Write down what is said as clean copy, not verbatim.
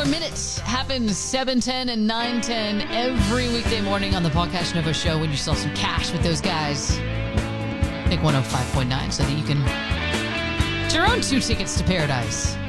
$1 minute happens 7:10 and 9:10 every weekday morning on the Paul Casanova Show. Win yourself some cash with those guys. Pick 105.9 so that you can get your own 2 tickets to paradise.